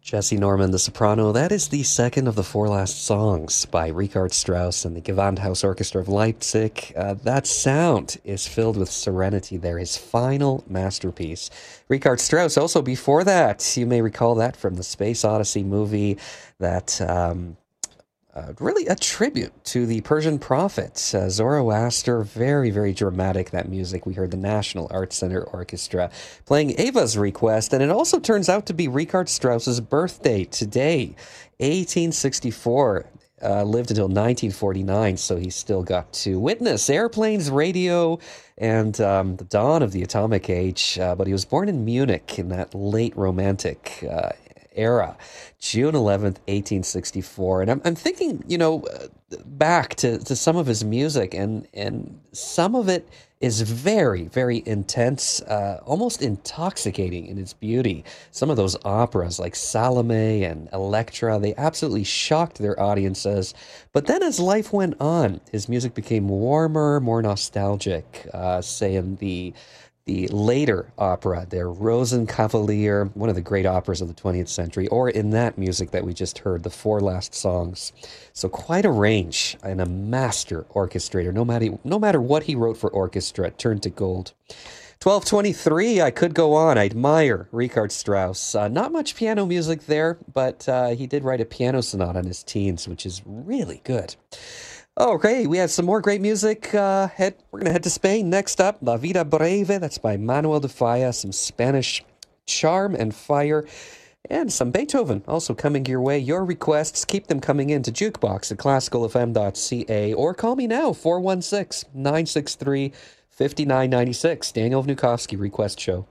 Jesse Norman, the soprano. That is the second of the four last songs by Richard Strauss and the Gewandhaus Orchestra of Leipzig. That sound is filled with serenity there, his final masterpiece. Richard Strauss, also before that, you may recall that from the Space Odyssey movie, that really a tribute to the Persian prophet, Zoroaster. Very, very dramatic, that music. We heard the National Arts Center Orchestra playing Ava's Request, and it also turns out to be Richard Strauss's birthday today, 1864. Lived until 1949, so he still got to witness airplanes, radio, and the dawn of the atomic age. But he was born in Munich in that late Romantic era, June 11th, 1864. And I'm thinking, back to some of his music, and some of it is very, very intense, almost intoxicating in its beauty. Some of those operas like Salome and Elektra, they absolutely shocked their audiences. But then as life went on, his music became warmer, more nostalgic, say in the later opera, Der Rosenkavalier, one of the great operas of the 20th century, or in that music that we just heard, the four last songs. So quite a range, and a master orchestrator. No matter what he wrote for orchestra, it turned to gold. 12:23, I could go on. I admire Richard Strauss. Not much piano music there, but he did write a piano sonata in his teens, which is really good. Okay, we have some more great music. We're going to head to Spain next up. La Vida Breve, that's by Manuel de Falla. Some Spanish charm and fire. And some Beethoven also coming your way. Your requests, keep them coming in to jukebox at classicalfm.ca, or call me now, 416-963-5996. Daniel Vnukovsky Request Show.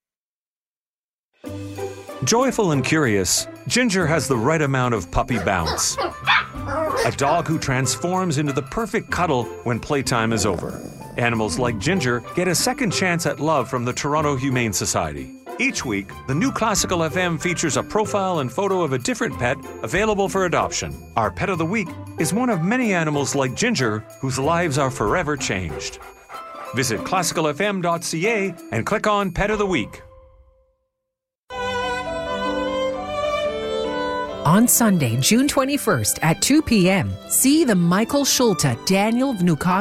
Joyful and curious, Ginger has the right amount of puppy bounce. A dog who transforms into the perfect cuddle when playtime is over. Animals like Ginger get a second chance at love from the Toronto Humane Society. Each week, the new Classical FM features a profile and photo of a different pet available for adoption. Our Pet of the Week is one of many animals like Ginger whose lives are forever changed. Visit classicalfm.ca and click on Pet of the Week. On Sunday, June 21st at 2 p.m., see the Michael Schulte, Daniel Vnukovsky